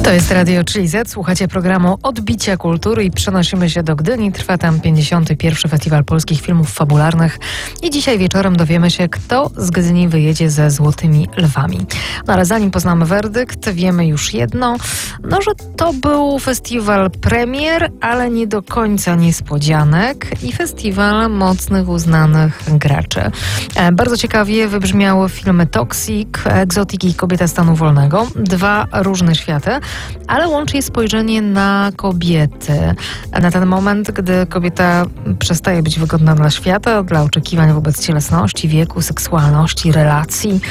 To jest Radio 3Z. Słuchacie programu Odbicia Kultury i przenosimy się do Gdyni. Trwa tam 51. Festiwal Polskich Filmów Fabularnych i dzisiaj wieczorem dowiemy się, kto z Gdyni wyjedzie ze Złotymi Lwami. No ale zanim poznamy werdykt, wiemy już jedno, że to był festiwal premier, ale nie do końca niespodzianek i festiwal mocnych, uznanych graczy. Bardzo ciekawie wybrzmiały filmy Toxic, Exotic i Kobieta stanu wolnego. Dwa różne światy, ale łączy je spojrzenie na kobiety. Na ten moment, gdy kobieta przestaje być wygodna dla świata, dla oczekiwań wobec cielesności, wieku, seksualności, relacji.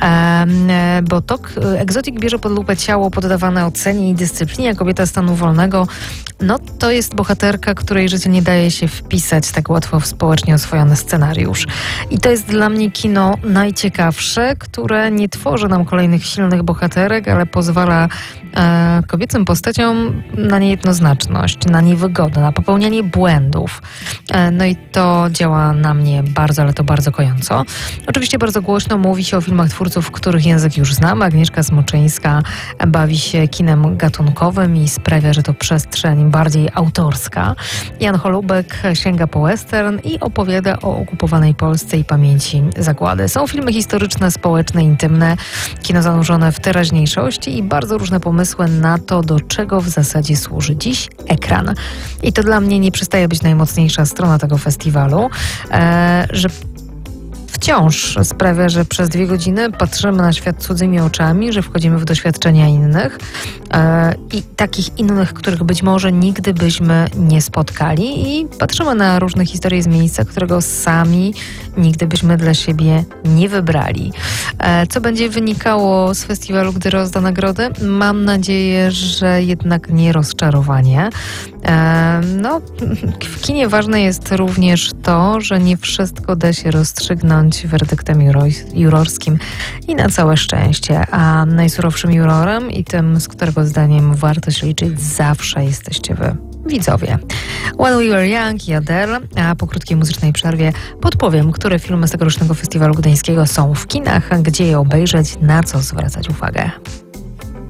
Bo Exotic bierze pod lupę ciało poddawane ocenie i dyscyplinie, a Kobieta stanu wolnego to jest bohaterka, której życie nie daje się wpisać tak łatwo w społecznie oswojony scenariusz. I to jest dla mnie kino najciekawsze, które nie tworzy nam kolejnych silnych bohaterek, ale pozwala kobiecym postaciom na niejednoznaczność, na niewygodę, na popełnianie błędów. I to działa na mnie bardzo, ale to bardzo kojąco. Oczywiście bardzo głośno mówi się o filmach twórców, których język już znamy. Agnieszka Smoczyńska bawi się kinem gatunkowym i sprawia, że to przestrzeń bardziej autorska. Jan Holubek sięga po western i opowiada o okupowanej Polsce i pamięci zagłady. Są filmy historyczne, społeczne, intymne, kino zanurzone w teraźniejszości i bardzo różne pomysły na to, do czego w zasadzie służy dziś ekran. I to dla mnie nie przestaje być najmocniejsza strona tego festiwalu, że wciąż sprawia, że przez 2 godziny patrzymy na świat cudzymi oczami, że wchodzimy w doświadczenia innych i takich innych, których być może nigdy byśmy nie spotkali i patrzymy na różne historie z miejsca, którego sami nigdy byśmy dla siebie nie wybrali. Co będzie wynikało z festiwalu, gdy rozda nagrodę? Mam nadzieję, że jednak nie rozczarowanie. W kinie ważne jest również to, że nie wszystko da się rozstrzygnąć werdyktem jurorskim i na całe szczęście. A najsurowszym jurorem i tym, z którego zdaniem warto się liczyć, zawsze jesteście wy, widzowie. When We Were Young i Adele, a po krótkiej muzycznej przerwie podpowiem, które filmy z tegorocznego festiwalu gdyńskiego są w kinach, gdzie je obejrzeć, na co zwracać uwagę.